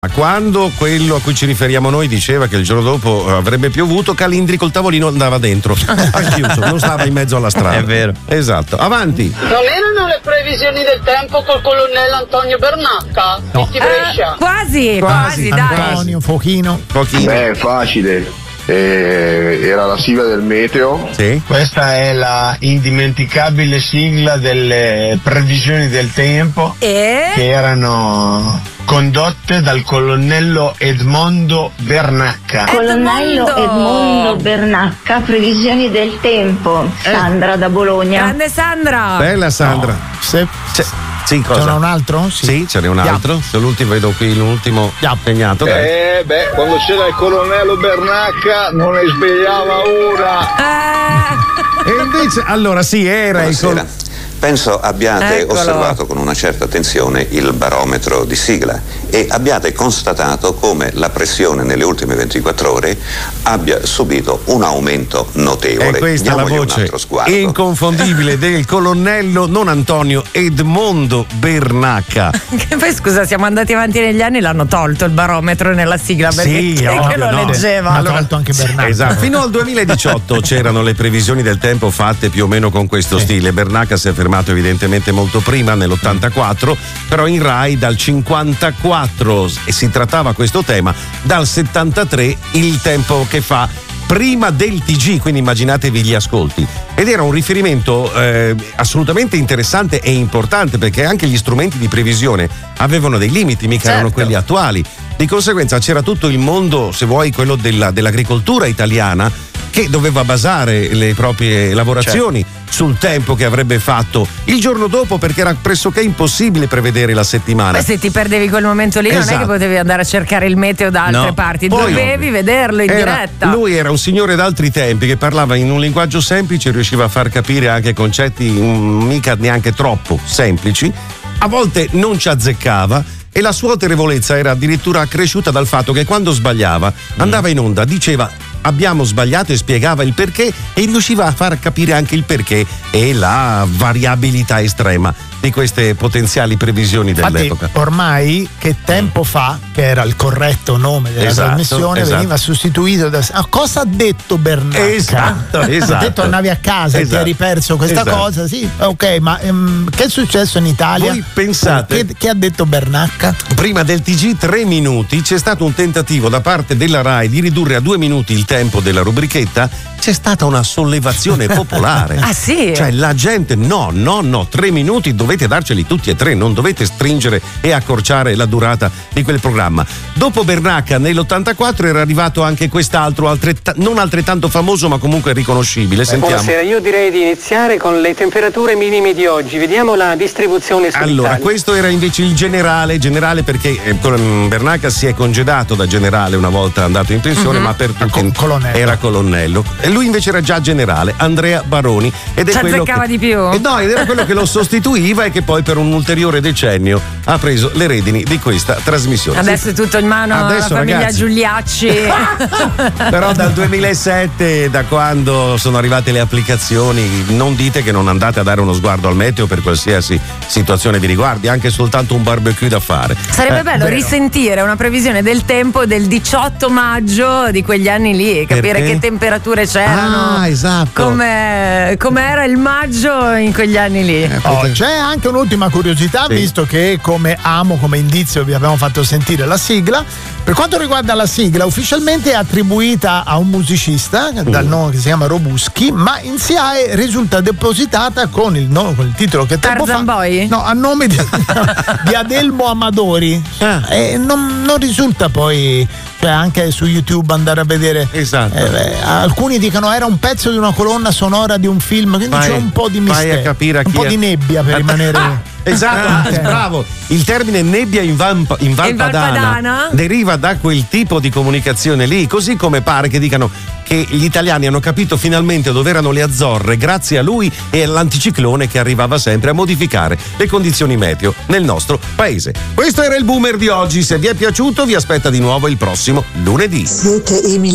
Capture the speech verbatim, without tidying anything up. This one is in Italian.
Quando quello a cui ci riferiamo noi diceva che il giorno dopo avrebbe piovuto, Calindri col tavolino andava dentro al chiuso, non stava in mezzo alla strada. È vero. Esatto, avanti. Non erano le previsioni del tempo col colonnello Antonio Bernacca? No. Di Brescia? Eh, quasi, quasi, Quasi, dai. Antonio, Fochino. Pochino. Beh, facile. Eh, era la sigla del meteo. Sì. Questa è la indimenticabile sigla delle previsioni del tempo E? che erano condotte dal colonnello Edmondo Bernacca. Colonnello Edmondo. Edmondo Bernacca, previsioni del tempo. Sandra da Bologna. Grande Sandra. Bella Sandra. Se, C'è- sì, cosa? c'è un altro? Sì, ce n'è un altro. Se l'ultimo vedo qui l'ultimo impegnato. dai. Eh, beh, quando c'era il colonnello Bernacca non ne svegliava una. Eh, E invece, allora sì, era il col- Buonasera. Penso abbiate Eccolo. osservato con una certa attenzione il barometro di sigla e abbiate constatato come la pressione nelle ultime ventiquattro ore abbia subito un aumento notevole. E questa è la Diamogli un voce altro sguardo. inconfondibile del colonnello, non Antonio, Edmondo Bernacca. che poi scusa, siamo andati avanti negli anni, l'hanno tolto il barometro nella sigla perché Sì, chi è ovvio, che lo no. leggeva? Ma ha Allora- tolto anche Bernacca. Esatto. Fino al duemiladiciotto c'erano le previsioni del tempo fatte più o meno con questo Sì. stile. Bernacca si è fermato evidentemente molto prima, nell'ottantaquattro, però in Rai dal cinquantaquattro, e si trattava questo tema, dal settantatré il tempo che fa prima del T G, quindi immaginatevi gli ascolti. Ed era un riferimento eh, assolutamente interessante e importante, perché anche gli strumenti di previsione avevano dei limiti, mica Certo. erano quelli attuali. Di conseguenza c'era tutto il mondo, se vuoi, quello della- dell'agricoltura italiana, che doveva basare le proprie lavorazioni sul tempo che avrebbe fatto il giorno dopo, perché era pressoché impossibile prevedere la settimana. Beh, se ti perdevi quel momento lì non è Esatto. che potevi andare a cercare il meteo da altre No. parti, Poi- dovevi vederlo in Era- diretta. Lui era un signore d'altri tempi che parlava in un linguaggio semplice e riusciva a far capire anche concetti mm, mica neanche troppo semplici. A volte non ci azzeccava e la sua autorevolezza era addirittura accresciuta dal fatto che quando sbagliava andava in onda, diceva abbiamo sbagliato e spiegava il perché, e riusciva a far capire anche il perché e la variabilità estrema di queste potenziali previsioni Infatti, dell'epoca. ormai, che tempo fa, che era il corretto nome della Esatto, trasmissione, esatto. veniva sostituito da. Ah, cosa ha detto Bernacca? Esatto, Ha esatto. detto andavi a casa e ti Esatto. hai riperso questa Esatto. cosa? Sì, ok, ma ehm, che è successo in Italia? Voi pensate- Che, che ha detto Bernacca? Prima del T G tre minuti c'è stato un tentativo da parte della Rai di ridurre a due minuti il tempo della rubrichetta. C'è stata una sollevazione popolare. Ah, sì? Cioè la gente no, no, no, tre minuti dovete darceli tutti e tre, non dovete stringere e accorciare la durata di quel programma. Dopo Bernacca nell'ottantaquattro era arrivato anche quest'altro, altretta- non altrettanto famoso ma comunque riconoscibile. Sentiamo. Buonasera, io direi di iniziare con le temperature minime di oggi. Vediamo la distribuzione su Allora, Italia. questo era invece il generale, generale perché eh, con- Bernacca si è congedato da generale una volta andato in pensione, ma per tutti Co- colonnello. era colonnello. E lui invece era già generale, Andrea Baroni. Ed è Ci quello azzeccava che, di più? Eh no, ed era quello che lo sostituiva e che poi per un ulteriore decennio ha preso le redini di questa trasmissione. Adesso è tutto in mano alla Adesso, famiglia ragazzi. Giuliacci. Però dal duemilasette, da quando sono arrivate le applicazioni, non dite che non andate a dare uno sguardo al meteo per qualsiasi situazione vi riguardi, anche soltanto un barbecue da fare. Sarebbe Eh, bello vero. risentire una previsione del tempo del diciotto maggio di quegli anni lì, capire Perché? che temperature c'erano. Ah, esatto. Come com'era il maggio in quegli anni lì. Oh, c'è anche un'ultima curiosità, Sì. visto che come amo, come indizio vi abbiamo fatto sentire la sigla. Per quanto riguarda la sigla, ufficialmente è attribuita a un musicista dal nome che si chiama Robuschi, ma in S I A E risulta depositata con il, no, con il titolo che tempo Tarzan fa. Boy? No, a nome di, di Adelmo Amadori. Ah. E non, non risulta poi, cioè anche su YouTube andare a vedere. Esatto. Eh, eh, alcuni dicono era un pezzo di una colonna sonora di un film, quindi Vai- c'è un po' di vai mistero, a capire a un chi po' è. di nebbia per rimanere. Esatto, Ah, bravo. Il termine nebbia in, Vamp- in Val In Val Padana Padana? deriva da quel tipo di comunicazione lì, così come pare che dicano che gli italiani hanno capito finalmente dove erano le Azzorre grazie a lui e all'anticiclone che arrivava sempre a modificare le condizioni meteo nel nostro paese. Questo era il Boomer di oggi, se vi è piaciuto vi aspetta di nuovo il prossimo lunedì. Siete